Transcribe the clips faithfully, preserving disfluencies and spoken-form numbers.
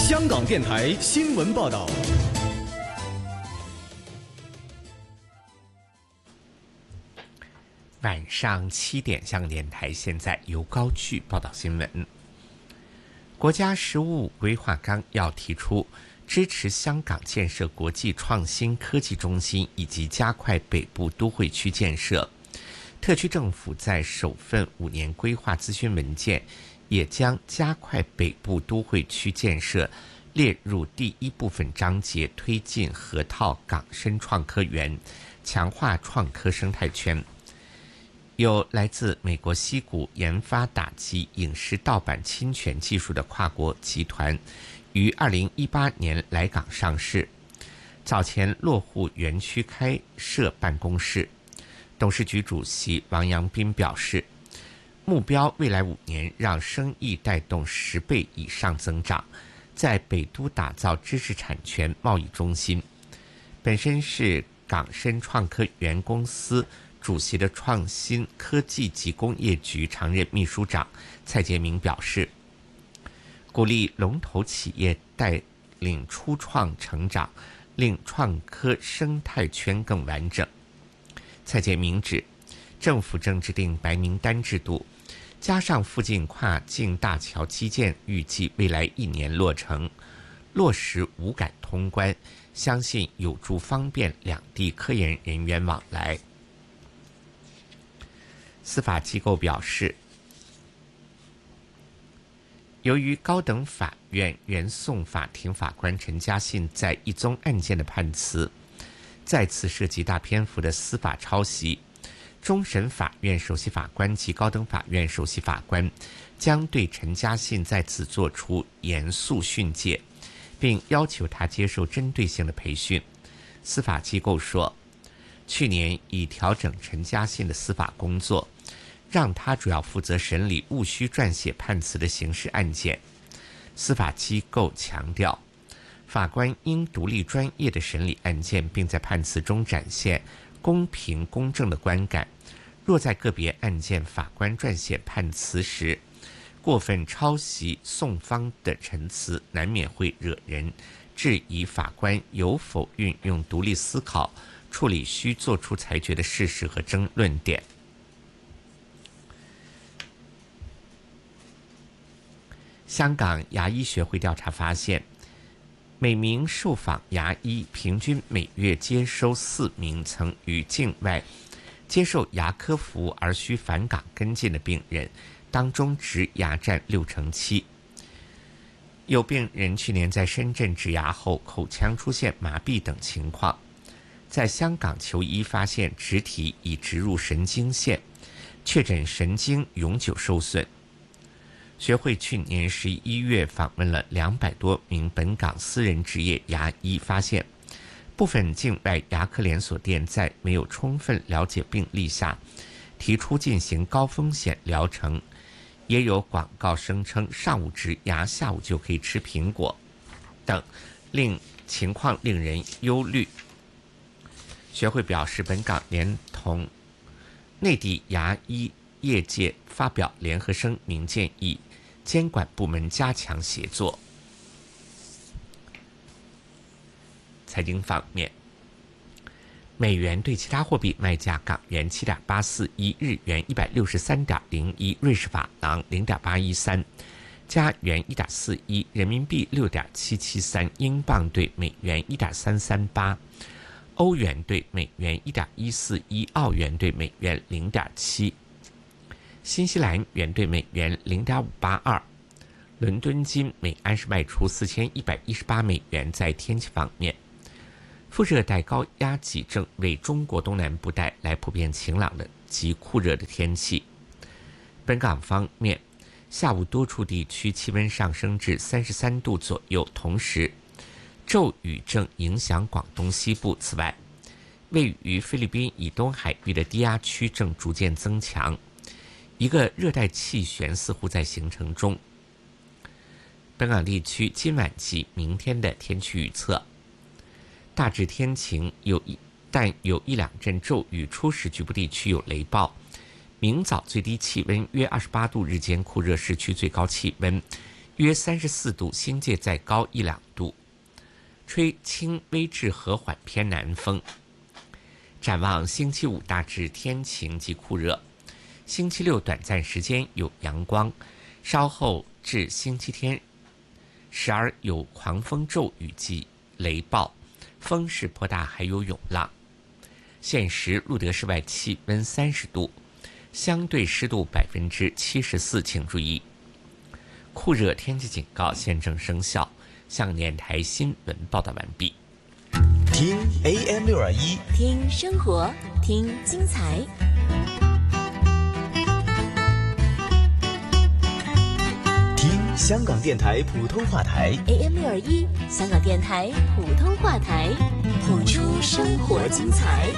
香港电台新闻报道。 晚上七点，香港电台现在由高炬报道新闻。国家“十五五”规划纲要提出支持香港建设国际创新科技中心以及加快北部都会区建设。特区政府在首份五年规划咨询文件也将加快北部都会区建设列入第一部分章节，推进河套港深创科园，强化创科生态圈。有来自美国矽谷研发打击影视盗版侵权技术的跨国集团，于二零一八年来港上市，早前落户园区开设办公室。董事局主席王阳斌表示，目标未来五年让生意带动十倍以上增长，在北都打造知识产权贸易中心。本身是港深创科园公司主席的创新科技及工业局常任秘书长蔡杰明表示，鼓励龙头企业带领初创成长，令创科生态圈更完整。蔡杰明指，政府正制定白名单制度，加上附近跨境大桥基建预计未来一年落成，落实五感通关，相信有助方便两地科研人员往来。司法机构表示，由于高等法院原讼法庭法官陈嘉信在一宗案件的判词再次涉及大篇幅的司法抄袭，终审法院首席法官及高等法院首席法官将对陈嘉信再次作出严肃训诫，并要求他接受针对性的培训。司法机构说，去年已调整陈嘉信的司法工作，让他主要负责审理务需撰写判词的刑事案件。司法机构强调，法官应独立专业的审理案件，并在判词中展现公平公正的观感。若在个别案件法官撰写判词时过分抄袭讼方的陈词，难免会惹人质疑法官有否运用独立思考处理需做出裁决的事实和争论点。香港牙医学会调查发现，每名受访牙医平均每月接收四名曾于境外接受牙科服务而需返港跟进的病人，当中植牙占六成七。有病人去年在深圳植牙后口腔出现麻痹等情况，在香港求医发现植体已植入神经线，确诊神经永久受损。学会去年十一月访问了两百多名本港私人执业牙医，发现部分境外牙科连锁店在没有充分了解病例下提出进行高风险疗程，也有广告声称上午植牙下午就可以吃苹果等，令情况令人忧虑。学会表示，本港连同内地牙医业界发表联合声明，建议监管部门加强协作。财经方面，美元对其他货币卖价：港元七点八四一，日元一百六十三点零一，瑞士法郎零点八一三，加元一点四一，人民币六点七七三，英镑对美元一点三三八，欧元对美元一点一四一，澳元对美元零点七。新西兰元对美元 零点五八二， 伦敦金每安士卖出四千一百一十八美元。在天气方面，副热带高压脊正为中国东南部带来普遍晴朗的及酷热的天气。本港方面，下午多处地区气温上升至三十三度左右，同时骤雨正影响广东西部。此外，位于菲律宾以东海域的低压区正逐渐增强，一个热带气旋似乎在形成中。本港地区今晚及明天的天气预测：大致天晴，有一但有一两阵骤雨，初时局部地区有雷暴。明早最低气温约二十八度，日间酷热，市区最高气温约三十四度，新界再高一两度，吹轻微至和缓偏南风。展望星期五大致天晴及酷热，星期六短暂时间有阳光，稍后至星期天时而有狂风骤雨及雷暴，风势颇大，还有涌浪。现时路德室外气温三十度，相对湿度百分之七十四，请注意。酷热天气警告现正生效。向电台新闻报道完毕。 听 A M 六二一， 听生活，听精彩。 听香港电台普通话台 A M 六二一，香港电台普通话台，谱出生活精彩。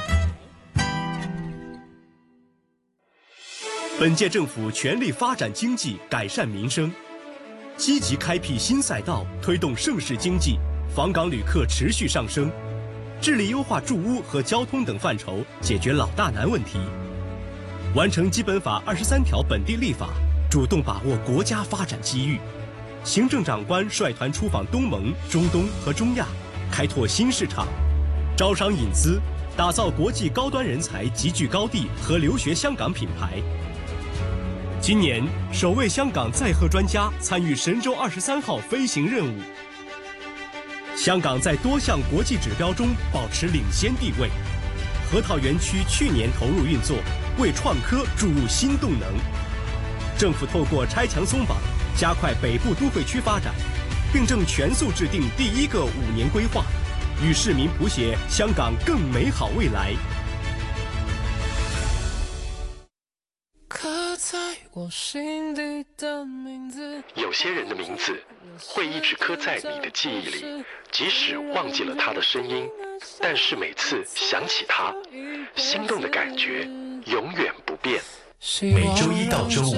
本届政府全力发展经济，改善民生，积极开辟新赛道，推动盛世经济，访港旅客持续上升，致力优化住屋和交通等范畴，解决老大难问题，完成基本法二十三条本地立法，主动把握国家发展机遇。行政长官率团出访东盟、中东和中亚，开拓新市场，招商引资，打造国际高端人才集聚高地和留学香港品牌。今年首位香港载荷专家参与神舟二十三号飞行任务。香港在多项国际指标中保持领先地位。河套园区去年投入运作，为创科注入新动能。政府透过拆墙松绑，加快北部都会区发展，并正全速制定第一个五年规划，与市民谱写香港更美好未来。 刻在我心底的名字， 有些人的名字会一直刻在你的记忆里，即使忘记了他的声音，但是每次想起他，心动的感觉永远不变。 每周一到周五